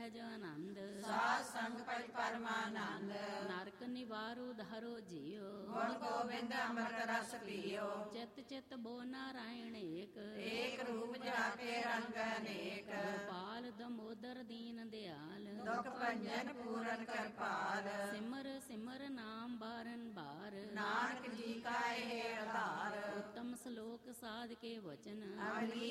ਪੈਜ ਆਨੰਦ। ਸਾਧ ਸੰਗ ਭਜ ਪਰਮਾਨੰਦ। ਨਰਕ ਨਿਵਾਰੋ ਧਾਰੋ ਜੀਓ। ਗੁਣ ਗੋਬਿੰਦ ਅੰਮ੍ਰਿਤ ਰਸ ਪੀਓ। ਚਿਤ ਚਿਤ ਬੋ ਨਾਰਾਇਣ ਏਕ। ਏਕ ਰੂਪ ਜਾ ਕੇ ਰੰਗ ਅਨੇਕ। ਗੋਪਾਲ ਦਮੋਦਰ ਦੀਨ ਦਿਆਲ। ਦੁਖ ਭੰਜਨ ਪੂਰਨ ਕਿਰਪਾਲ। ਸਿਮਰ ਸਿਮਰ ਨਾਮ ਬਾਰਨ ਬਾਰ। ਨਾਨਕ ਜੀ ਕਾ ਇਹ ਆਧਾਰ। ਉੱਤਮ ਸ਼ਲੋਕ ਸਾਧ ਕੇ ਵਚਨ। ਅਵਲੀ